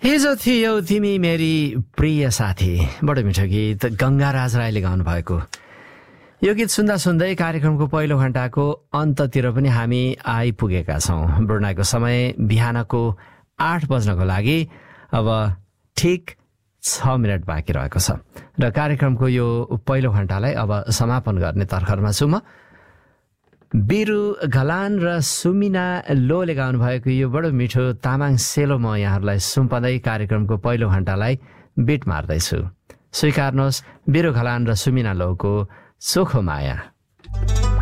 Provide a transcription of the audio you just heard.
हिजो थियौ तिमी मेरी प्रिय साथी, बडो मिठो गीत गङ्गाराज राईले गाउनु भएको। यो गीत सुन्दा सुन्दै कार्यक्रमको पहिलो घण्टाको अन्ततिर पनि हामी आइपुगेका छौँ। बुढ्नाको समय बिहानको 8 बज्नको लागि अब ठिक 6 मिनट बाँकी रहेको छ र कार्यक्रमको यो पहिलो घण्टालाई अब समापन गर्ने तर्खरमा छु म। बिरु घलान र सुमिना लोले गाउनु भएको यो बडो मिठो तामाङ सेलो म यहाँहरूलाई सुम्पँदै कार्यक्रमको पहिलो घण्टालाई बिट मार्दैछु। स्वीकार्नुहोस् बिरु घलान र सुमिना लोको चोखो माया।